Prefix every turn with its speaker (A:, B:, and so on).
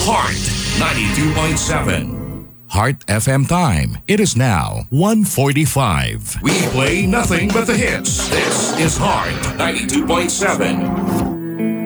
A: Heart 92.7.
B: Heart FM time. It is now 1:45.
A: We play nothing but the hits. This is Heart 92.7.